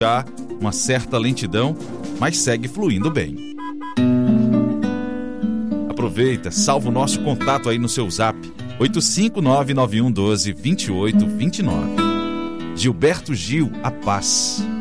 há uma certa lentidão, mas segue fluindo bem. Aproveita, salva o nosso contato aí no seu zap, 85991122829. Gilberto Gil, a paz.